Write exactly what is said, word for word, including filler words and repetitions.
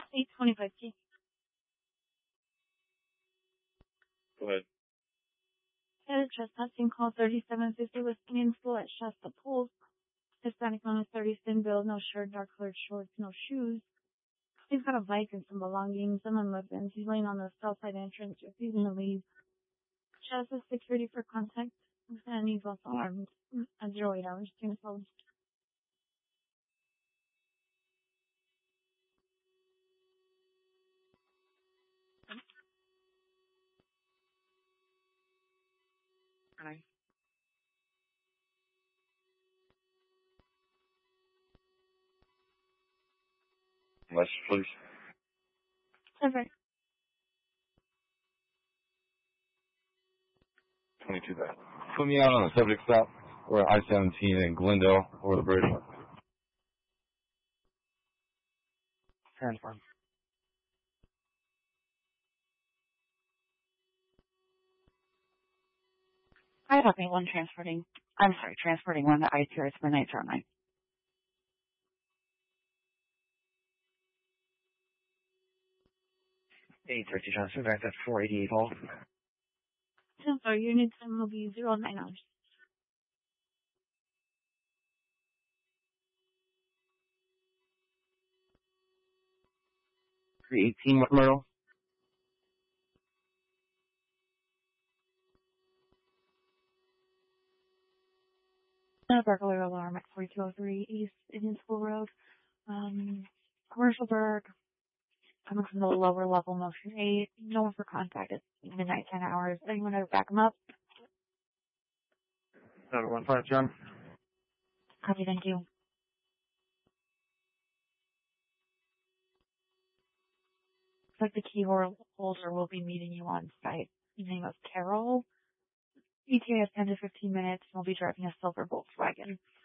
eight twenty-five K. Go ahead. Headed trespassing call thirty-seven fifty was in full at Shasta Pools. Hispanic man with thirty thin build, no shirt, dark colored shorts, no shoes. He's got a bike and some belongings, some weapons. He's laying on the south side entrance, refusing to leave. Shasta security for contact, and he's also armed. At zero eight hours, two phone. Hi. Message, please. Perfect. twenty-two that. Put me out on the subject stop. We're at I seventeen in Glendale over the bridge. Transfer. Hi, Doc one transporting. I'm sorry, transporting one to I C R. It's midnight zero nine. eight thirty transfer back at four eighty-eight Hall. So our unit time will be zero nine hours. three eighteen what Myrtle? A burglary alarm at forty-two oh three East Indian School Road. Um, Commercial Burg. Coming from the lower level, motion eight. No one for contact. It's midnight, ten hours. Anyone ever back them up? seven one five, John. Copy, thank you. Looks like the key holder will be meeting you on site. His name is Carol. E T A is ten to fifteen minutes, and we'll be driving a silver Volkswagen.